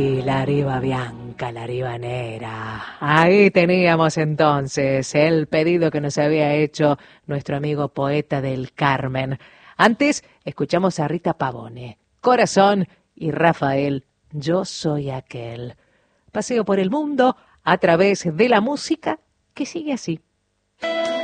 Y la riba bianca, la riba negra. Ahí teníamos entonces el pedido que nos había hecho nuestro amigo poeta del Carmen. Antes escuchamos a Rita Pavone, Corazón, y Rafael, Yo soy aquel. Paseo por el mundo a través de la música que sigue así.